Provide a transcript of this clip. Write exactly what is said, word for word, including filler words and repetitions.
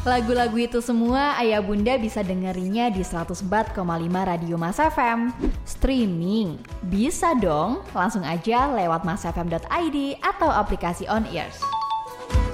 Lagu-lagu itu semua ayah bunda bisa dengerinnya di seratus empat koma lima Radio Mas F M. Streaming? Bisa dong, langsung aja lewat masfm dot i d atau aplikasi On Ears.